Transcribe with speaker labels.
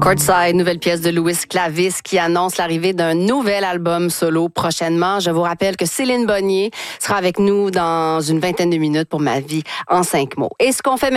Speaker 1: Courtside, nouvelle pièce de Louis Clavis qui annonce l'arrivée d'un nouvel album solo prochainement. Je vous rappelle que Céline Bonnier sera avec nous dans une vingtaine de minutes pour Ma vie en 5 mots. Et ce qu'on fait